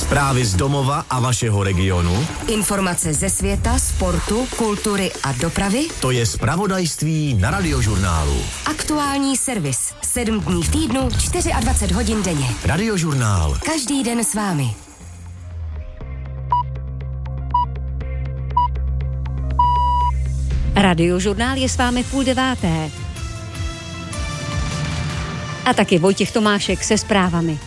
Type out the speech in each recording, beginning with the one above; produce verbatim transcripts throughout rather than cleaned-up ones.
Zprávy z domova a vašeho regionu. Informace ze světa, sportu, kultury a dopravy. To je zpravodajství na Radiožurnálu. Aktuální servis. Sedm dní v týdnu, dvacet čtyři hodin denně. Radiožurnál. Každý den s vámi. Radiožurnál je s vámi v půl deváté. A taky Vojtěch Tomášek se zprávami.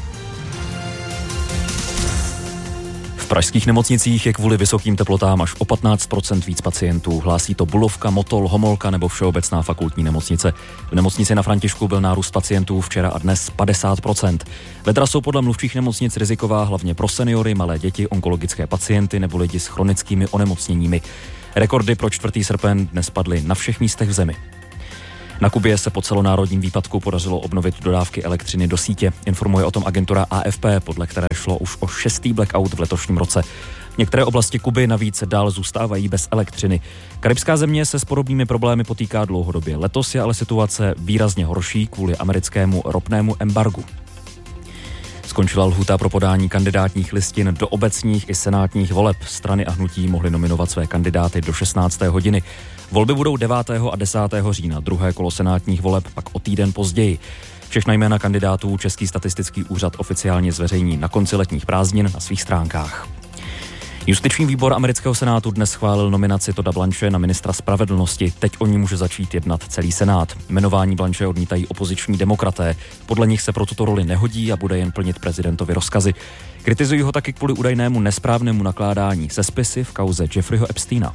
V pražských nemocnicích je kvůli vysokým teplotám až o patnáct procent víc pacientů. Hlásí to Bulovka, Motol, Homolka nebo Všeobecná fakultní nemocnice. V nemocnici na Františku byl nárůst pacientů včera a dnes padesát procent. Vedra jsou podle mluvčích nemocnic riziková hlavně pro seniory, malé děti, onkologické pacienty nebo lidi s chronickými onemocněními. Rekordy pro čtvrtý srpen dnes padly na všech místech v zemi. Na Kubě se po celonárodním výpadku podařilo obnovit dodávky elektřiny do sítě. Informuje o tom agentura A F P, podle které šlo už o šestý blackout v letošním roce. Některé oblasti Kuby navíc dál zůstávají bez elektřiny. Karibská země se s podobnými problémy potýká dlouhodobě. Letos je ale situace výrazně horší kvůli americkému ropnému embargu. Skončila lhůta pro podání kandidátních listin do obecních i senátních voleb. Strany a hnutí mohly nominovat své kandidáty do šestnácté hodiny. Volby budou devátého a desátého října, druhé kolo senátních voleb pak o týden později. Všechna jména kandidátů Český statistický úřad oficiálně zveřejní na konci letních prázdnin na svých stránkách. Justiční výbor amerického senátu dnes schválil nominaci Todda Blanche na ministra spravedlnosti. Teď o ní může začít jednat celý senát. Jmenování Blanche odmítají opoziční demokraté. Podle nich se pro tuto roli nehodí a bude jen plnit prezidentovi rozkazy. Kritizují ho taky kvůli údajnému nesprávnému nakládání se spisy v kauze Jeffreyho Epsteina.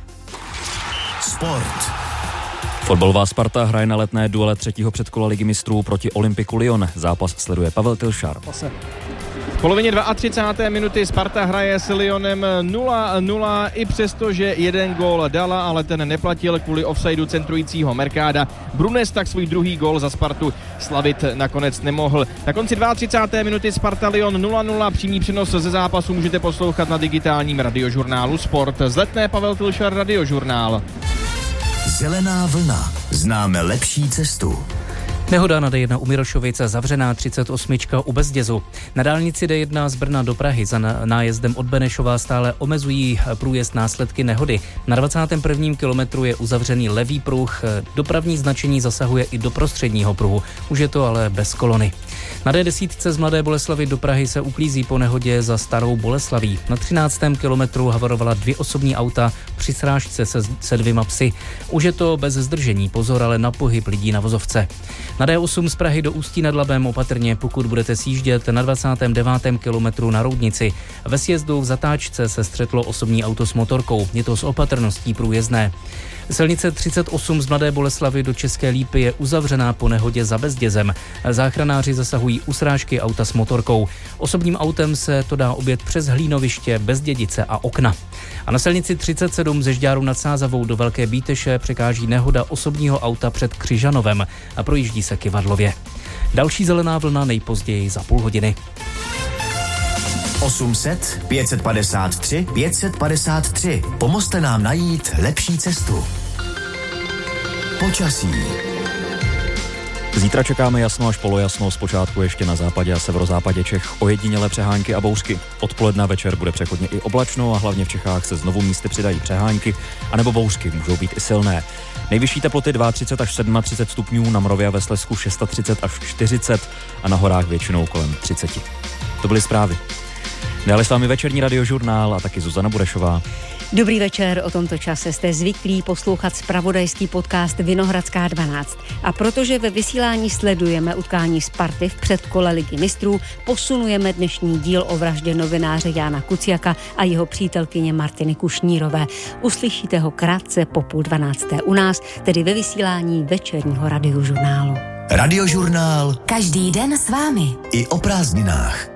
Sport. Fotbalová Sparta hraje na letné duele třetího předkola Ligy mistrů proti Olympiku Lyon. Zápas sleduje Pavel Tilšar. V polovině třicáté druhé minuty Sparta hraje s Lyonem nula nula, i přesto, že jeden gól dala, ale ten neplatil kvůli offsideu centrujícího Mercada. Brunes tak svůj druhý gól za Spartu slavit nakonec nemohl. Na konci třicáté druhé minuty Sparta Lyon nula nula, přímý přenos ze zápasu můžete poslouchat na digitálním radiožurnálu Sport. Z Letné Pavel Tilšar, Radiožurnál. Zelená vlna. Známe lepší cestu. Nehoda na D jedna u Mirošovice, zavřená třicet osm u Bezdězu. Na dálnici D jedna z Brna do Prahy za nájezdem od Benešova stále omezují průjezd následky nehody. Na dvacátém prvním kilometru je uzavřený levý pruh, dopravní značení zasahuje i do prostředního pruhu. Už je to ale bez kolony. Na D deset z Mladé Boleslavi do Prahy se uklízí po nehodě za Starou Boleslaví. Na třináctém kilometru havarovala dvě osobní auta při srážce se, se dvěma psy. Už je to bez zdržení, pozor ale na pohyb lidí na vozovce. Na D osm z Prahy do Ústí nad Labem opatrně, pokud budete sjíždět na dvacátém devátém kilometru na Roudnici. Ve sjezdu v zatáčce se střetlo osobní auto s motorkou. Je to s opatrností průjezdné. Silnice třicet osm z Mladé Boleslavy do České Lípy je uzavřená po nehodě za Bezdězem. Záchranáři zasahují u srážky auta s motorkou. Osobním autem se to dá objet přes Hlínoviště, Bezdědice a Okna. A na silnici třicet sedm ze Žďáru nad Sázavou do Velké Bíteše překáží nehoda osobního auta před Křižanovem a projíždí se Kyvadlově. Další zelená vlna nejpozději za půl hodiny. osm set, pět set padesát tři, pět set padesát tři. Pomozte nám najít lepší cestu. Počasí. Zítra čekáme jasno až polojasno, zpočátku ještě na západě a severozápadě Čech ojedinělé přehánky a bouřky. Odpoledne večer bude přechodně i oblačno a hlavně v Čechách se znovu místy přidají přehánky, anebo bouřky můžou být i silné. Nejvyšší teploty třicet dva až třicet sedm stupňů, na Moravě a ve Slezsku třicet šest až čtyřicet a na horách většinou kolem třicet. To byly zprávy. Dále s vámi večerní Radiožurnál a taky Zuzana Burešová. Dobrý večer, o tomto čase jste zvyklí poslouchat zpravodajský podcast Vinohradská dvanáct. A protože ve vysílání sledujeme utkání Sparty v předkole Ligy mistrů, posunujeme dnešní díl o vraždě novináře Jána Kuciaka a jeho přítelkyně Martiny Kušnírové. Uslyšíte ho krátce po půl dvanácté u nás, tedy ve vysílání večerního Radiožurnálu. Radiožurnál. Každý den s vámi. I o prázdninách.